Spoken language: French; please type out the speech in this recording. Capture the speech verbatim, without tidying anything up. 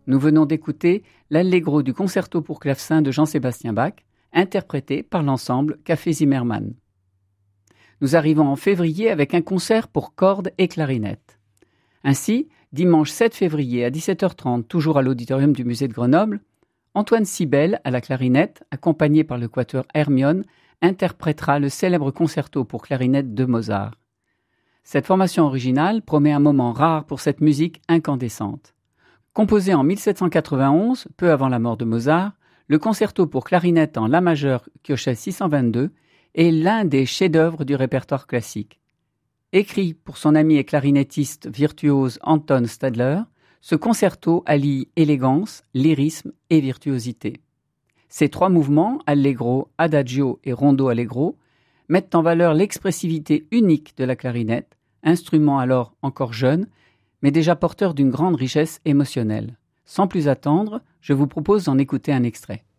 Nous venons d'écouter l'Allegro du concerto pour clavecin de Jean-Sébastien Bach, interprété par l'ensemble Café Zimmermann. Nous arrivons en février avec un concert pour cordes et clarinette. Ainsi, dimanche sept février à dix-sept heures trente, toujours à l'auditorium du musée de Grenoble, Antoine Sibel à la clarinette, accompagné par le quatuor Hermione, interprétera le célèbre concerto pour clarinette de Mozart. Cette formation originale promet un moment rare pour cette musique incandescente. Composé en mille sept cent quatre-vingt-onze, peu avant la mort de Mozart, le concerto pour clarinette en La majeur Köchel six cent vingt-deux est l'un des chefs-d'œuvre du répertoire classique. Écrit pour son ami et clarinettiste virtuose Anton Stadler, ce concerto allie élégance, lyrisme et virtuosité. Ces trois mouvements, allegro, adagio et rondo allegro, mettent en valeur l'expressivité unique de la clarinette, instrument alors encore jeune, mais déjà porteur d'une grande richesse émotionnelle. Sans plus attendre, je vous propose d'en écouter un extrait.